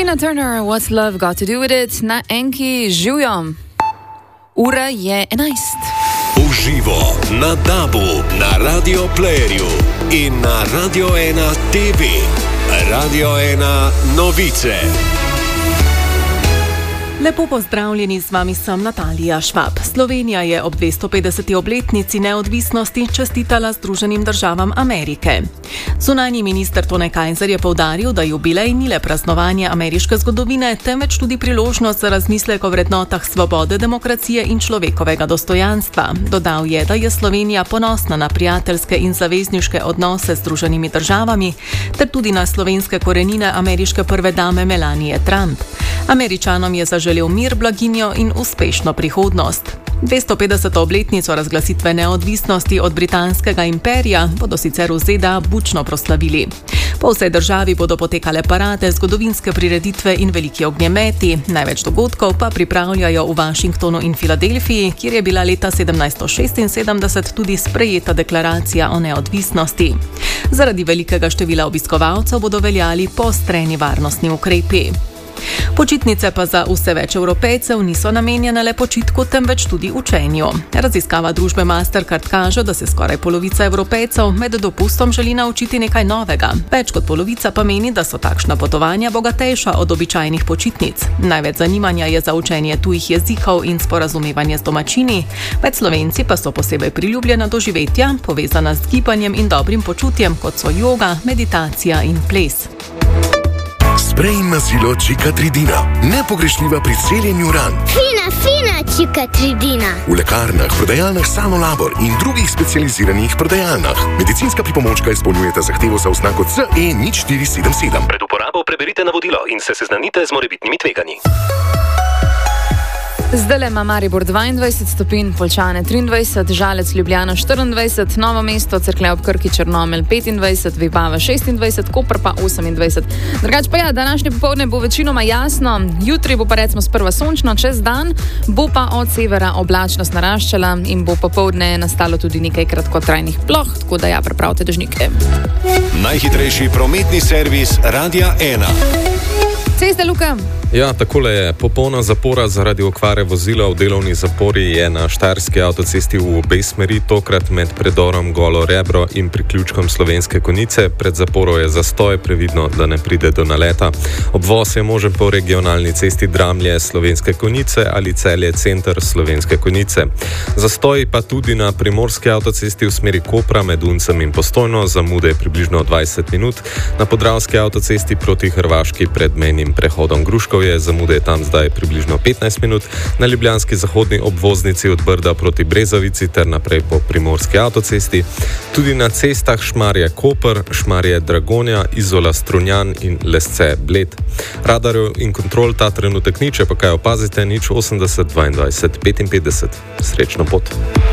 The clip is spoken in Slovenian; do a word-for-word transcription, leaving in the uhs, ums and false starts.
Tina Turner, What's Love Got to Do With It, na enki živjo. Ura je enajst. Uživo na Dabu, na Radio Playerju in na Radio ena T V. Radio ena novice. Lepo pozdravljeni, z vami sem Natalija Švab. Slovenija je ob dvesto petdeseti obletnici neodvisnosti čestitala Združenim državam Amerike. Zunanji minister Tone Kajzer je poudaril, da jubilej ni le praznovanje ameriške zgodovine, temveč tudi priložnost za razmislek o vrednotah svobode, demokracije in človekovega dostojanstva. Dodal je, da je Slovenija ponosna na prijateljske in zavezniške odnose z Združenimi državami, ter tudi na slovenske korenine ameriške prve dame Melanie Trump. Američanom je zaželel mir, blaginjo in uspešno prihodnost. dvesto petdeseto obletnico razglasitve neodvisnosti od britanskega imperija bodo sicer v Z D A bučno proslavili. Po vsej državi bodo potekale parade, zgodovinske prireditve in veliki ognjemeti. Največ dogodkov pa pripravljajo v Washingtonu in Filadelfiji, kjer je bila leta sedemnajststo šestinsedemdeset tudi sprejeta deklaracija o neodvisnosti. Zaradi velikega števila obiskovalcev bodo veljali poostreni varnostni ukrepi. Počitnice pa za vse več Evropejcev niso namenjene le počitku, temveč tudi učenju. Raziskava družbe Mastercard kaže, da se skoraj polovica Evropejcev med dopustom želi naučiti nekaj novega. Več kot polovica pa meni, da so takšna potovanja bogatejša od običajnih počitnic. Največ zanimanja je za učenje tujih jezikov in sporazumevanje z domačini. Med Slovenci pa so posebej priljubljena doživetja, povezana z gibanjem in dobrim počutjem, kot so joga, meditacija in ples. Sprej in mazilo Čikatridina. Nepogrešljiva pri celjenju ran. Fina, fina Čikatridina. V lekarnah, prodajalnah Sanolabor in drugih specializiranih prodajalnah. Medicinska pripomočka izpolnjujeta zahtevo za oznako C E nič štiri sedem sedem. Pred uporabo preberite navodilo in se seznanite z morebitnimi tveganji. Zdaj ima Maribor dvaindvajset stopinj, Poljčane triindvajset, Žalec Ljubljana štiriindvajset, Novo mesto, Cerklje ob Krki, Črnomelj petindvajset, Vipava šestindvajset, Koper pa osemindvajset. Drugač pa ja, današnje popoldne bo večinoma jasno, jutri bo pa recimo sprva sončno, čez dan bo pa od severa oblačnost naraščala in bo popoldne nastalo tudi nekaj kratkotrajnih ploh, tako da ja, pripravite dežnike. Najhitrejši prometni servis Radia ena. Ceste, Luka. Ja, takole je. Popolna zapora zaradi okvare vozila v delovni zapori je na Štajerski avtocesti v obe smeri, tokrat med predorom Golo Rebro in priključkom Slovenske Konjice. Pred zaporo je zastoj, previdno, da ne pride do naleta. Obvoz je možen po regionalni cesti Dramlje Slovenske Konjice ali Celje center Slovenske Konjice. Zastoj pa tudi na Primorski avtocesti v smeri Kopra med Uncem in Postojno, zamude je približno dvajset minut. Na Podravski avtocesti proti Hrvaški pred mejnim prehodom Gruškov je zamude tam zdaj približno petnajst minut, na ljubljanski zahodni obvoznici od Brda proti Brezovici ter naprej po Primorski avtocesti. Tudi na cestah Šmarje Koper, Šmarje Dragonja, Izola Strunjan in Lesce Bled. Radarjev in kontrol ta trenutek ni, če pa kaj opazite, nič osemdeset dvaindvajset petinpetdeset. Srečno pot.